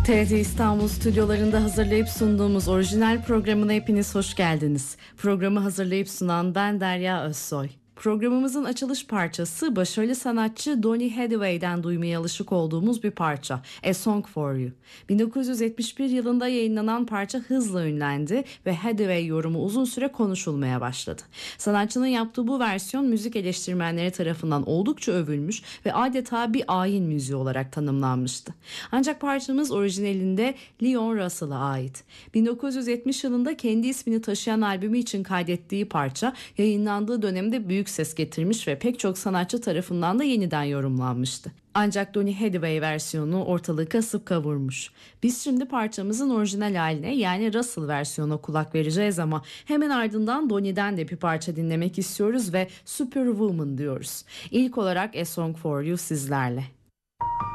TRT İstanbul stüdyolarında hazırlayıp sunduğumuz orijinal programına hepiniz hoş geldiniz. Programı hazırlayıp sunan ben Derya Özsoy. Programımızın açılış parçası başarılı sanatçı Donny Hathaway'den duymaya alışık olduğumuz bir parça, A Song For You. 1971 yılında yayınlanan parça hızla ünlendi ve Hathaway yorumu uzun süre konuşulmaya başladı. Sanatçının yaptığı bu versiyon müzik eleştirmenleri tarafından oldukça övülmüş ve adeta bir ayin müziği olarak tanımlanmıştı. Ancak parçamız orijinalinde Leon Russell'a ait. 1970 yılında kendi ismini taşıyan albümü için kaydettiği parça yayınlandığı dönemde büyük ses getirmiş ve pek çok sanatçı tarafından da yeniden yorumlanmıştı. Ancak Donny Hathaway versiyonu ortalığı kasıp kavurmuş. Biz şimdi parçamızın orijinal haline, yani Russell versiyonuna kulak vereceğiz ama hemen ardından Donny'den de bir parça dinlemek istiyoruz ve Superwoman diyoruz. İlk olarak A Song For You sizlerle.